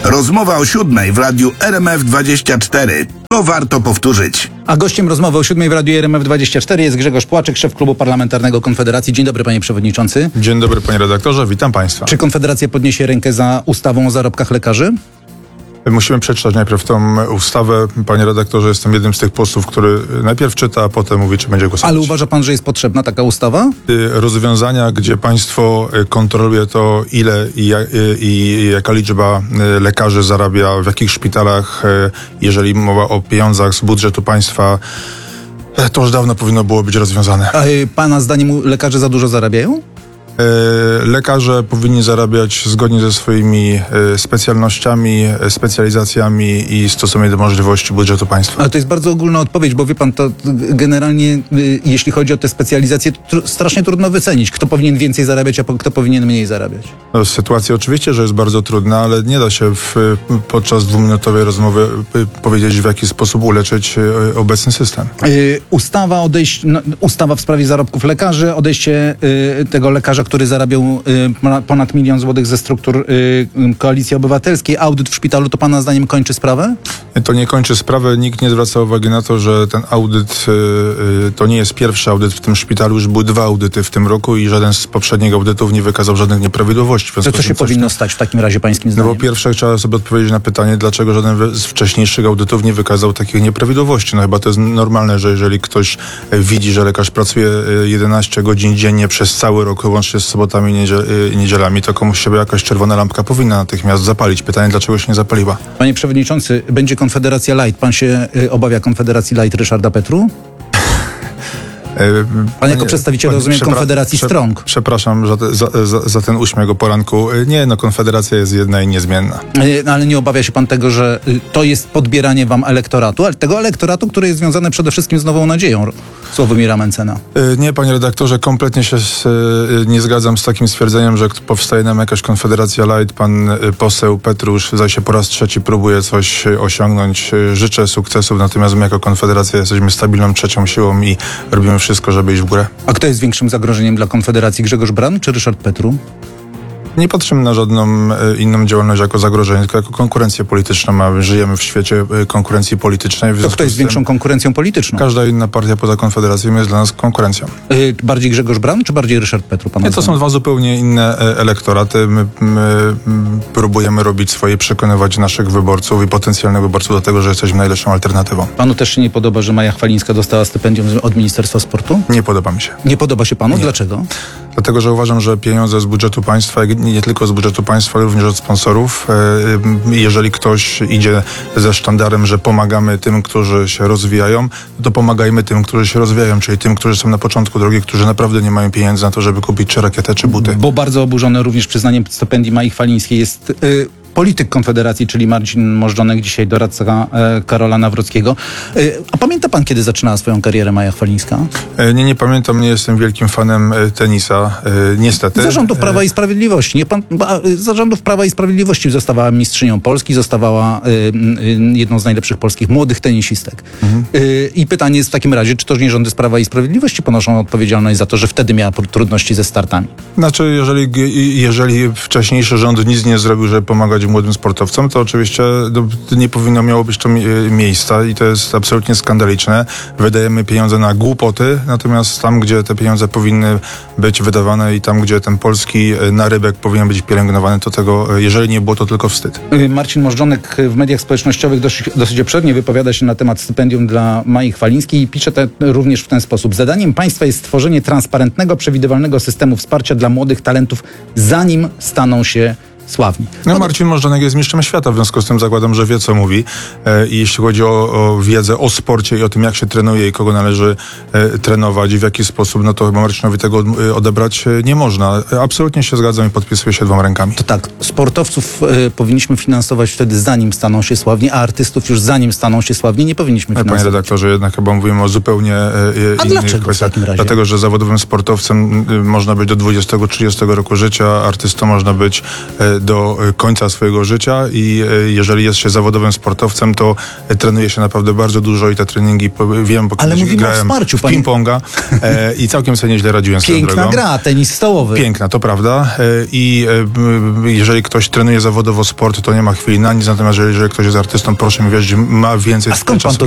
Rozmowa o 7 w radiu RMF24. To warto powtórzyć. A gościem rozmowy o 7 w radiu RMF24 jest Grzegorz Płaczek, szef klubu parlamentarnego Konfederacji. Dzień dobry, panie przewodniczący. Dzień dobry, panie redaktorze, witam państwa. Czy Konfederacja podniesie rękę za ustawą o zarobkach lekarzy? Musimy przeczytać najpierw tą ustawę. Panie redaktorze, jestem jednym z tych posłów, który najpierw czyta, a potem mówi, czy będzie głosować. Ale uważa pan, że jest potrzebna taka ustawa? Rozwiązania, gdzie państwo kontroluje to, ile i jaka liczba lekarzy zarabia, w jakich szpitalach, jeżeli mowa o pieniądzach z budżetu państwa, to już dawno powinno było być rozwiązane. A pana zdaniem lekarze za dużo zarabiają? Lekarze powinni zarabiać zgodnie ze swoimi specjalnościami, specjalizacjami i stosownie do możliwości budżetu państwa. Ale to jest bardzo ogólna odpowiedź, bo wie pan, to generalnie jeśli chodzi o te specjalizacje, to strasznie trudno wycenić, kto powinien więcej zarabiać, a kto powinien mniej zarabiać. No, sytuacja oczywiście, że jest bardzo trudna, ale nie da się podczas dwuminutowej rozmowy powiedzieć, w jaki sposób uleczyć obecny system. Ustawa w sprawie zarobków lekarzy, odejście tego lekarza, który zarabiał ponad 1 000 000 złotych ze struktur Koalicji Obywatelskiej. Audyt w szpitalu to pana zdaniem kończy sprawę? To nie kończy sprawę. Nikt nie zwraca uwagi na to, że ten audyt to nie jest pierwszy audyt w tym szpitalu. Już były 2 audyty w tym roku i żaden z poprzednich audytów nie wykazał żadnych nieprawidłowości. To co się powinno stać w takim razie pańskim zdaniem? No bo pierwsze trzeba sobie odpowiedzieć na pytanie, dlaczego żaden z wcześniejszych audytów nie wykazał takich nieprawidłowości. No chyba to jest normalne, że jeżeli ktoś widzi, że lekarz pracuje 11 godzin dziennie przez cały rok, łącznie z sobotami i niedzielami, to komuś się jakaś czerwona lampka powinna natychmiast zapalić. Pytanie, dlaczego się nie zapaliła? Panie przewodniczący, będzie Konfederacja Light. Pan się obawia Konfederacji Light Ryszarda Petru? Pan jako przedstawiciel, rozumiem, Konfederacji Strong. Przepraszam za ten uśmiech o poranku. Nie, no Konfederacja jest jedna i niezmienna. Ale nie obawia się pan tego, że to jest podbieranie wam elektoratu, ale tego elektoratu, który jest związany przede wszystkim z Nową Nadzieją, Sławomira Mentzena? Nie, panie redaktorze, kompletnie się nie zgadzam z takim stwierdzeniem, że powstaje nam jakaś Konfederacja Light. Pan poseł Petrusz zaś się po raz trzeci próbuje coś osiągnąć. Życzę sukcesów, natomiast my jako Konfederacja jesteśmy stabilną trzecią siłą i robimy wszystko, żeby iść w górę. A kto jest większym zagrożeniem dla Konfederacji? Grzegorz Braun czy Ryszard Petru? Nie patrzymy na żadną inną działalność jako zagrożenie, tylko jako konkurencję polityczną. Żyjemy w świecie konkurencji politycznej. To kto jest większą konkurencją polityczną? Każda inna partia poza Konfederacją jest dla nas konkurencją. Bardziej Grzegorz Braun czy bardziej Ryszard Petru? Nie, to są 2 zupełnie inne elektoraty. My próbujemy robić swoje, przekonywać naszych wyborców i potencjalnych wyborców do tego, że jesteśmy najlepszą alternatywą. Panu też się nie podoba, że Maja Chwalińska dostała stypendium od Ministerstwa Sportu? Nie podoba mi się. Nie podoba się panu? Nie. Dlaczego? Dlatego, że uważam, że pieniądze z budżetu państwa, nie tylko z budżetu państwa, ale również od sponsorów. Jeżeli ktoś idzie ze sztandarem, że pomagamy tym, którzy się rozwijają, to pomagajmy tym, którzy się rozwijają, czyli tym, którzy są na początku drogi, którzy naprawdę nie mają pieniędzy na to, żeby kupić czy rakietę, czy buty. Bo bardzo oburzony również przyznaniem stypendii Mai Chwalińskiej jest polityk Konfederacji, czyli Marcin Możdżonek, dzisiaj doradca Karola Nawrockiego. A pamięta pan, kiedy zaczynała swoją karierę Maja Chwalińska? Nie pamiętam, nie jestem wielkim fanem tenisa, niestety. Zarządów Prawa i Sprawiedliwości. Zarządów Prawa i Sprawiedliwości zostawała mistrzynią Polski, zostawała jedną z najlepszych polskich młodych tenisistek. I pytanie jest w takim razie, czy to nie rządy z Prawa i Sprawiedliwości ponoszą odpowiedzialność za to, że wtedy miała trudności ze startami? Znaczy, jeżeli wcześniejszy rząd nic nie zrobił, żeby pomagać młodym sportowcom, to oczywiście nie powinno miało być to miejsca i to jest absolutnie skandaliczne. Wydajemy pieniądze na głupoty, natomiast tam, gdzie te pieniądze powinny być wydawane i tam, gdzie ten polski narybek powinien być pielęgnowany, to tego, jeżeli nie było, to tylko wstyd. Marcin Możdżonek w mediach społecznościowych dosyć obszernie wypowiada się na temat stypendium dla Mai Chwalińskiej i pisze również w ten sposób. Zadaniem państwa jest stworzenie transparentnego, przewidywalnego systemu wsparcia dla młodych talentów, zanim staną się sławni. No, Marcin Możdżonek jest mistrzem świata, w związku z tym zakładam, że wie, co mówi. I jeśli chodzi o wiedzę o sporcie i o tym, jak się trenuje i kogo należy trenować i w jaki sposób, no to Marcinowi tego odebrać nie można. Absolutnie się zgadzam i podpisuję się 2 rękami. To tak, sportowców powinniśmy finansować wtedy, zanim staną się sławni, a artystów już zanim staną się sławni nie powinniśmy finansować. Panie redaktorze, jednak chyba mówimy o zupełnie innych kwestiach. Dlatego, że zawodowym sportowcem można być do 20-30 roku życia, artystą można być do końca swojego życia i jeżeli jest się zawodowym sportowcem, to trenuje się naprawdę bardzo dużo i te treningi, wiem, bo Ale kiedyś mówimy o grałem wsparciu, w ping-ponga i całkiem sobie nieźle radziłem z tą Piękna drogą. gra, tenis stołowy. Piękna, to prawda. I jeżeli ktoś trenuje zawodowo sport, to nie ma chwili na nic, natomiast jeżeli ktoś jest artystą, proszę mi wierzyć, ma więcej A skąd pan czasu. to